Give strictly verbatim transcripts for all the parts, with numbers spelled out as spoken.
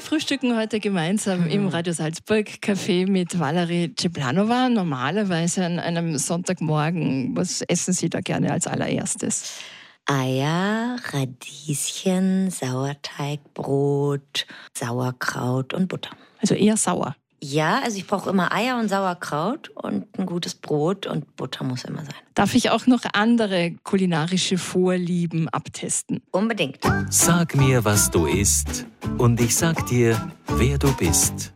frühstücken heute gemeinsam im Radio Salzburg Café mit Valerie Ceplanova. Normalerweise an einem Sonntagmorgen, was essen Sie da gerne als allererstes? Eier, Radieschen, Sauerteigbrot, Sauerkraut und Butter. Also eher sauer. Ja, also ich brauche immer Eier und Sauerkraut und ein gutes Brot und Butter muss immer sein. Darf ich auch noch andere kulinarische Vorlieben abtesten? Unbedingt. Sag mir, was du isst, und ich sag dir, wer du bist.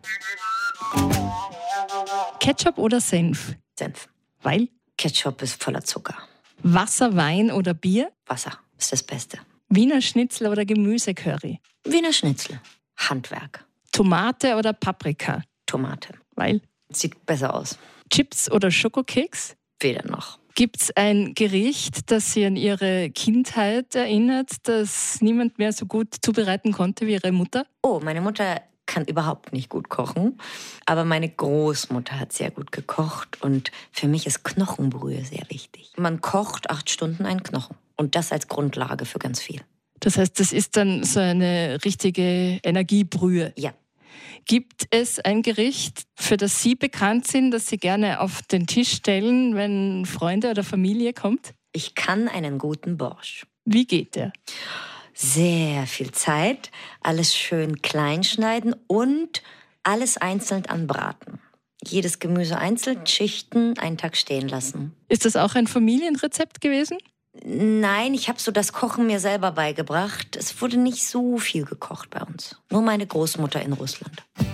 Ketchup oder Senf? Senf. Weil? Ketchup ist voller Zucker. Wasser, Wein oder Bier? Wasser ist das Beste. Wiener Schnitzel oder Gemüsecurry? Wiener Schnitzel. Handwerk. Tomate oder Paprika? Tomate. Weil? Sieht besser aus. Chips oder Schokokeks? Weder noch. Gibt es ein Gericht, das Sie an Ihre Kindheit erinnert, das niemand mehr so gut zubereiten konnte wie Ihre Mutter? Oh, meine Mutter kann überhaupt nicht gut kochen, aber meine Großmutter hat sehr gut gekocht und für mich ist Knochenbrühe sehr wichtig. Man kocht acht Stunden einen Knochen und das als Grundlage für ganz viel. Das heißt, das ist dann so eine richtige Energiebrühe. Ja. Gibt es ein Gericht, für das Sie bekannt sind, das Sie gerne auf den Tisch stellen, wenn Freunde oder Familie kommt? Ich kann einen guten Borsch. Wie geht der? Sehr viel Zeit, alles schön klein schneiden und alles einzeln anbraten. Jedes Gemüse einzeln schichten, einen Tag stehen lassen. Ist das auch ein Familienrezept gewesen? Nein, ich habe so das Kochen mir selber beigebracht. Es wurde nicht so viel gekocht bei uns. Nur meine Großmutter in Russland.